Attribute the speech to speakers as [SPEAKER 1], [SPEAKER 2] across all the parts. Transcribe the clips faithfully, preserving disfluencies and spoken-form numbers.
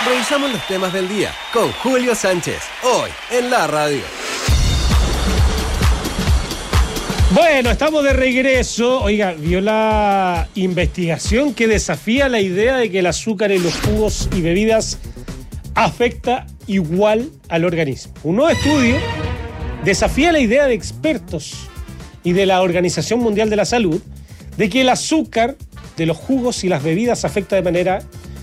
[SPEAKER 1] Revisamos los temas del día con Julio Sánchez, hoy en la radio.
[SPEAKER 2] Bueno, estamos de regreso. Oiga, vio la investigación que desafía la idea de que el azúcar en los jugos y bebidas afecta igual al organismo. Un nuevo estudio desafía la idea de expertos y de la Organización Mundial de la Salud de que el azúcar de los jugos y las bebidas afecta de manera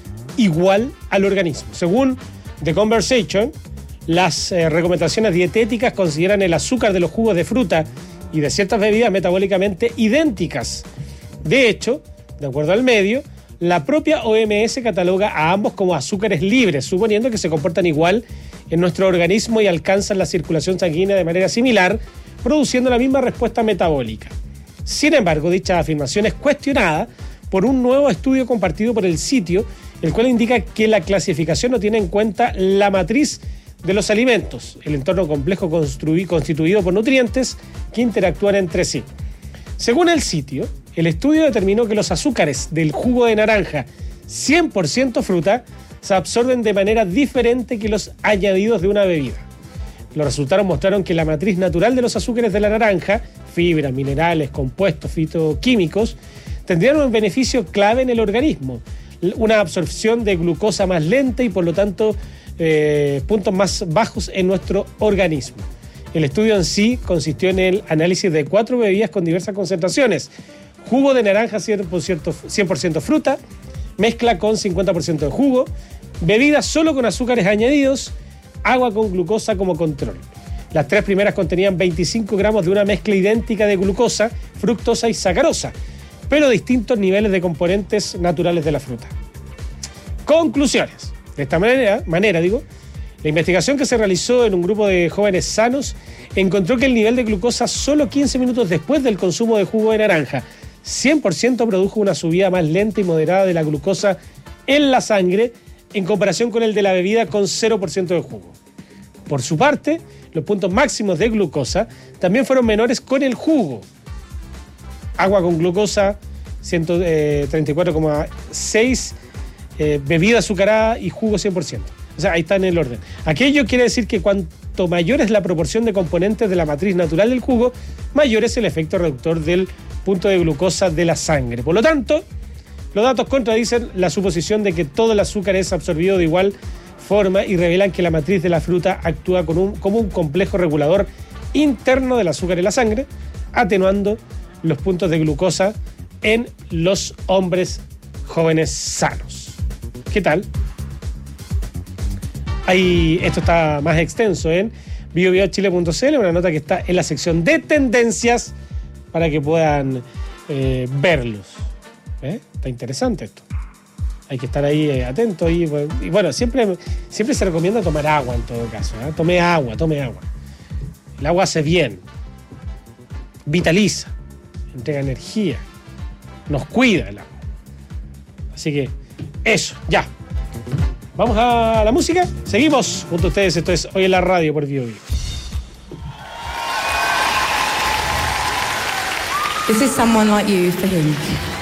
[SPEAKER 2] igual al organismo. Según The Conversation, las eh, recomendaciones dietéticas consideran el azúcar de los jugos de fruta y de ciertas bebidas metabólicamente idénticas. De hecho, de acuerdo al medio, la propia O M S cataloga a ambos como azúcares libres, suponiendo que se comportan igual en nuestro organismo y alcanzan la circulación sanguínea de manera similar, produciendo la misma respuesta metabólica. Sin embargo, dicha afirmación es cuestionada por un nuevo estudio compartido por el sitio, el cual indica que la clasificación no tiene en cuenta la matriz de los alimentos, el entorno complejo constituido por nutrientes que interactúan entre sí. Según el sitio, el estudio determinó que los azúcares del jugo de naranja cien por ciento fruta se absorben de manera diferente que los añadidos de una bebida. Los resultados mostraron que la matriz natural de los azúcares de la naranja, fibras, minerales, compuestos fitoquímicos, tendrían un beneficio clave en el organismo, una absorción de glucosa más lenta y por lo tanto eh, puntos más bajos en nuestro organismo. El estudio en sí consistió en el análisis de cuatro bebidas con diversas concentraciones: jugo de naranja cien por ciento fruta, mezcla con cincuenta por ciento de jugo, bebidas solo con azúcares añadidos, agua con glucosa como control. Las tres primeras contenían veinticinco gramos de una mezcla idéntica de glucosa, fructosa y sacarosa, pero distintos niveles de componentes naturales de la fruta. Conclusiones. De esta manera, manera digo, la investigación que se realizó en un grupo de jóvenes sanos encontró que el nivel de glucosa solo quince minutos después del consumo de jugo de naranja cien por ciento produjo una subida más lenta y moderada de la glucosa en la sangre en comparación con el de la bebida con cero por ciento de jugo. Por su parte, los puntos máximos de glucosa también fueron menores con el jugo. Agua con glucosa ciento treinta y cuatro coma seis, eh, bebida azucarada y jugo cien por ciento. O sea, ahí está en el orden. Aquello quiere decir que cuanto mayor es la proporción de componentes de la matriz natural del jugo, mayor es el efecto reductor del punto de glucosa de la sangre. Por lo tanto, los datos contradicen la suposición de que todo el azúcar es absorbido de igual forma y revelan que la matriz de la fruta actúa con un, como un complejo regulador interno del azúcar en la sangre, atenuando los puntos de glucosa en los hombres jóvenes sanos. ¿Qué tal? Ahí, esto está más extenso en bio bio chile punto c l, una nota que está en la sección de tendencias para que puedan eh, verlos. ¿Eh? Está interesante esto. Hay que estar ahí eh, atento. Y, y bueno, siempre, siempre se recomienda tomar agua en todo caso. ¿eh? Tome agua, tome agua. El agua hace bien, vitaliza, entrega energía, nos cuida el agua. Así que eso, ya. Vamos a la música. Seguimos junto a ustedes. Esto es Hoy en la Radio por Bio Bio.
[SPEAKER 3] This is Someone Like You for him.